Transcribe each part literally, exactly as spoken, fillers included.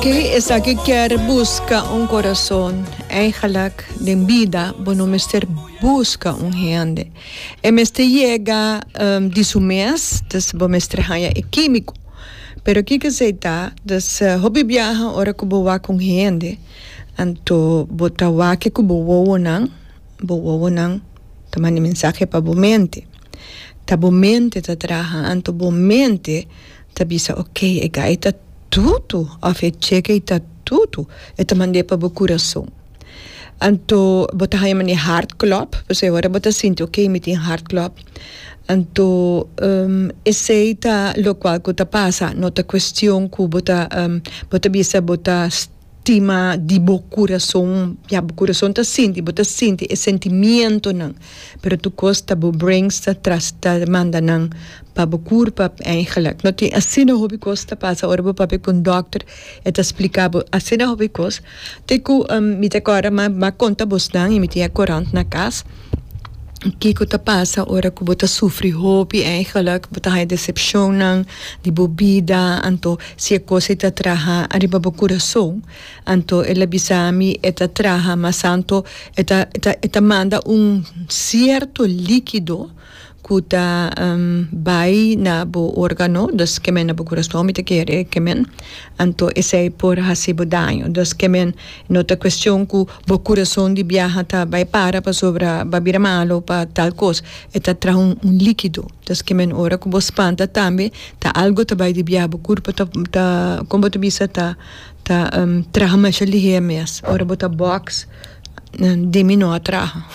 Que esa que quer busca um coração, eigenlijk de vida, bueno, mister busca um gente. E mister chega um, de su mês, dus bo mister haya é químico. Pero aqui que se tá, dus uh, hobby viaja ora que boa com gente, anto bota wa que que boa não, boa não, tamani mensagem para bo mente. Ta bo mente ta traha, anto bo mente ta bisa ok, e gaita tudo, a fecheca está tudo, e te mandei para o coração. Então, bota aí mani hartklop, você agora bota sinto, ok, me tem hartklop. Então, um, esse está lo qual que te passa, nota questão que bota, um, bota bisa bota estima de bo coração, ja, bo coração tá sinti, bota sinti, é sentimento não, pero tu costa bo brings ta tras ta manda não, para bo curpa eigenlijk, não tem assim não hobby costa passa, ora bo papi com doctor, e te explicar bo assim não hobby costa, te ku um, mi te agora ma ma conta bos não, e mi te corante na casa. Que que passa ora que você sofre hobby eigenlijk você tem decepção de bebida então se a coisa está traha arriba do coração então ela bisami eta traha mas então eta eta eta manda um certo líquido que tá um, vai na bo órgano dos que men na bo coração me te quer que men então esse é por hasibo danho dos que men nota questão que bo coração de viaja tá vai para para sobre babira malo para tal coisa eta tra um, um líquido dos que men ora que bo espanta também tá algo tá vai de viaja bo corpo tá tá como tu bisa tá tá um, traha mais ali mes ora bota box diminui a traha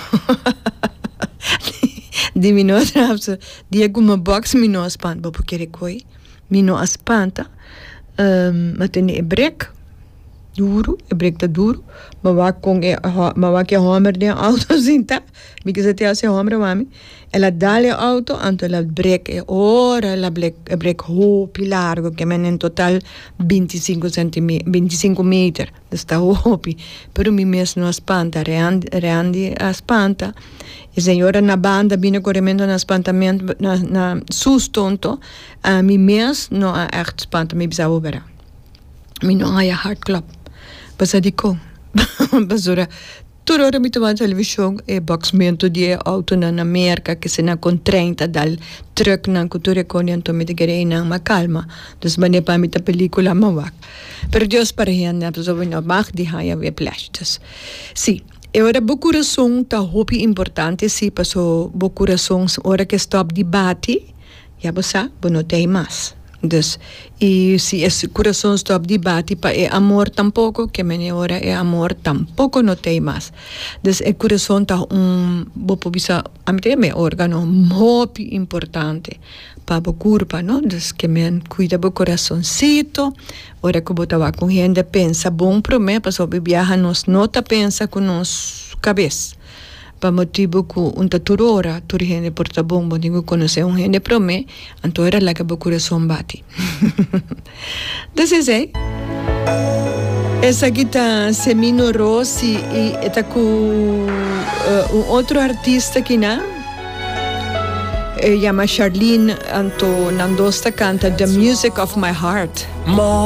di mino trapsa dia como box mino espanta bo porque recoi mino espanta um, mas tem e break duro e break tá duro mas vai com e mas vai que a homer de auto zinta me que se te hace homer mami ela dá-lhe auto anto ela break e ora ela break break hopi largo que men em total veinticinco centímetros veinticinco metros desta hopi pero mi mes não espanta reandi reandi espanta e senhora na banda bine correndo na espantamento na na sustonto a mi mes não é echt espanta me bisa obera mi não há hartklop passa dico basura tudo ora mi tomando televisão e boxmento de auto na América que se na com trinta dal truck na cultura conento me de gerena ma calma dus bane pa mi ta película mawak pero Dios para henda pessoa não mag di haya we plastas sim e ora bo coração tá hobby importante sim passo bo coração ora que stop debate já você bo não tem mais dus e se esse coração stop debate pa é amor tampouco que mene ora é amor tampouco não tem mais dus e coração tá um bo bisa a mim tem me órgano muito importante para o corpo não dus que men cuida do coraçãozinho ora que botava com gente pensa bom pro me para sobre viaja nos nota pensa com nos cabeça para motivo que um taturora tur gente porta bom bom digo conhecer um gente pro me então era lá que o coração bate desse é essa aqui tá Semino Rossi e está com uh, um outro artista que não chama Charlene Anto Nandosta canta The Music of My Heart.